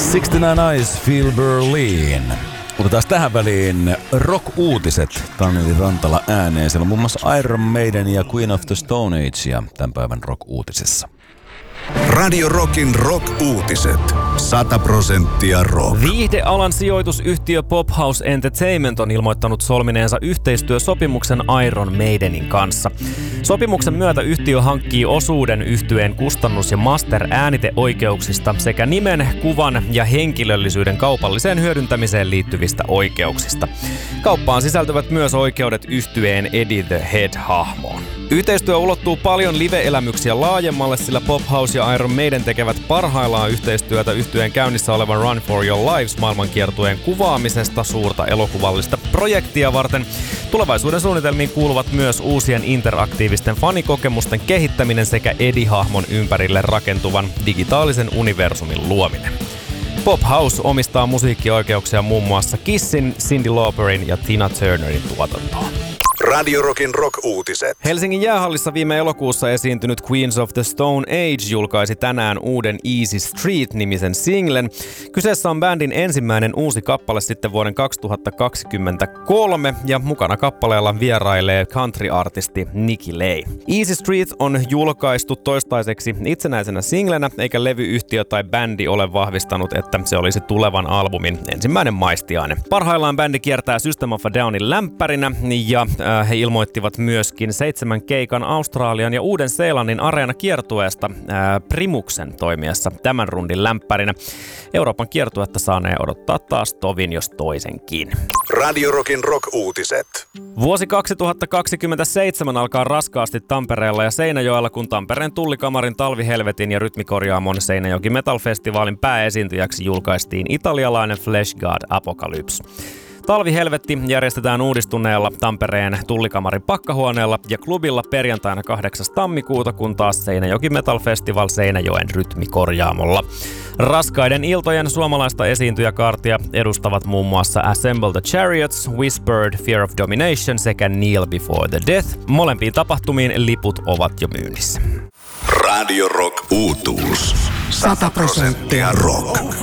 69 Eyes, Feel Berlin. Otetaan tähän väliin rock-uutiset. Taneli Rantala ääneen. Siellä on muun muassa Iron Maiden ja Queen of the Stone Age ja tämän päivän rock-uutisissa. Radio Rockin rock-uutiset. 100% rock. Viihdealan sijoitusyhtiö Pop House Entertainment on ilmoittanut solmineensa yhteistyösopimuksen Iron Maidenin kanssa. Sopimuksen myötä yhtiö hankkii osuuden yhtyeen kustannus- ja master-ääniteoikeuksista sekä nimen, kuvan ja henkilöllisyyden kaupalliseen hyödyntämiseen liittyvistä oikeuksista. Kauppaan sisältyvät myös oikeudet yhtyeen Eddie the Head-hahmoon. Yhteistyö ulottuu paljon live-elämyksiä laajemmalle, sillä Pop House ja Iron Maiden tekevät parhaillaan yhteistyötä yhtyeen käynnissä olevan Run for Your Lives -maailmankiertueen kuvaamisesta suurta elokuvallista projektia varten. Tulevaisuuden suunnitelmiin kuuluvat myös uusien interaktiivisten fanikokemusten kehittäminen sekä Eddie-hahmon ympärille rakentuvan digitaalisen universumin luominen. Pop House omistaa musiikkioikeuksia muun muassa Kissin, Cyndi Lauperin ja Tina Turnerin tuotantoon. Radio Rockin rock-uutiset. Helsingin jäähallissa viime elokuussa esiintynyt Queens of the Stone Age julkaisi tänään uuden Easy Street-nimisen singlen. Kyseessä on bändin ensimmäinen uusi kappale sitten vuoden 2023 ja mukana kappaleella vierailee country-artisti Nikki Lay. Easy Street on julkaistu toistaiseksi itsenäisenä singlenä, eikä levyyhtiö tai bändi ole vahvistanut, että se olisi tulevan albumin ensimmäinen maistiainen. Parhaillaan bändi kiertää System of a Downin lämpärinä ja he ilmoittivat myöskin 7 keikan Australian ja Uuden-Seelannin areenakiertueesta Primuksen toimiessa tämän rundin lämpärinä. Euroopan kiertuetta saanee odottaa taas tovin jos toisenkin. Radio Rockin rock-uutiset. Vuosi 2027 alkaa raskaasti Tampereella ja Seinäjoella, kun Tampereen Tullikamarin Talvihelvetin ja Rytmikorjaamon Seinäjoki Metal Festivalin pääesiintyjäksi julkaistiin italialainen Flesh God Apocalypse. Talvihelvetti järjestetään uudistuneella Tampereen Tullikamarin pakkahuoneella ja klubilla perjantaina 8. tammikuuta, kun taas Seinäjoki Metal Festival Seinäjoen Rytmikorjaamolla. Raskaiden iltojen suomalaista esiintyjäkaartia edustavat muun muassa Assemble the Chariots, Whispered, Fear of Domination sekä Kneel Before the Death. Molempiin tapahtumiin liput ovat jo myynnissä. Radio Rock uutuus. 100% rock.